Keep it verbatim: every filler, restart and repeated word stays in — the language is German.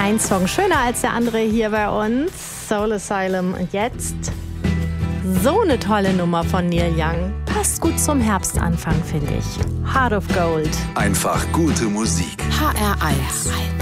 Ein Song schöner als der andere hier bei uns. Soul Asylum. Und jetzt so eine tolle Nummer von Neil Young. Passt gut zum Herbstanfang, finde ich. Heart of Gold. Einfach gute Musik. H R eins.